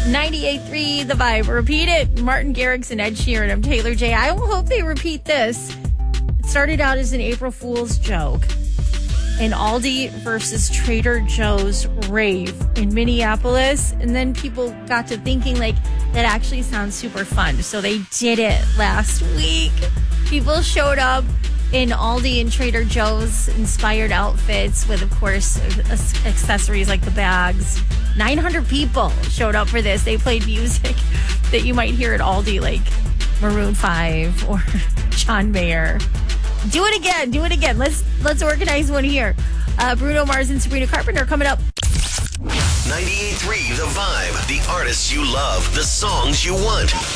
98.3 The Vibe. Repeat it. Martin Garrix and Ed Sheeran. I'm Taylor J. I hope they repeat this. It started out as an April Fool's joke. An Aldi versus Trader Joe's rave in Minneapolis. And then people got to thinking, like, that actually sounds super fun. So they did it last week. People showed up in Aldi and Trader Joe's inspired outfits with, of course, accessories like the bags. 900 people showed up for this. They played music that you might hear at Aldi, like Maroon 5 or John Mayer. Do it again. Do it again. Let's organize one here. Bruno Mars and Sabrina Carpenter coming up. 98.3 The Vibe. The artists you love. The songs you want.